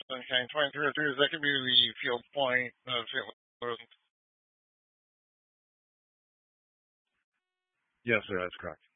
Sunshine 2302, is that going to be the Field Point of St. Louis? Yes, sir, that's correct.